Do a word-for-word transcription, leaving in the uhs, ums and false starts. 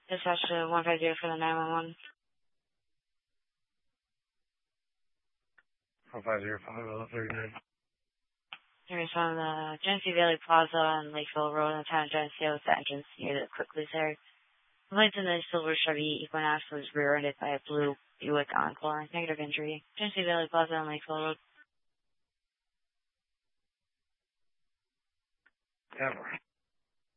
Dispatch to one five zero for the nine one one. one five zero five, oh, thirty-nine. There's on the Genesee Valley Plaza on Lakeville Road in the town of Genesee with the entrance near the Quick Loose area. Complaints in the silver Chevy Equinox was rear-ended by a blue Buick Encore. Negative injury. Genesee Valley Plaza on Lakeville Road. Yeah.